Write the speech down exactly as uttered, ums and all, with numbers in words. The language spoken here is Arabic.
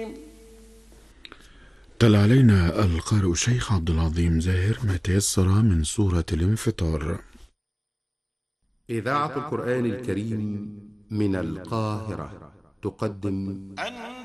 تلا علينا القارئ الشيخ عبد العظيم زاهر ما تيسر من سورة الانفطار. إذاعة القرآن الكريم من القاهرة تقدم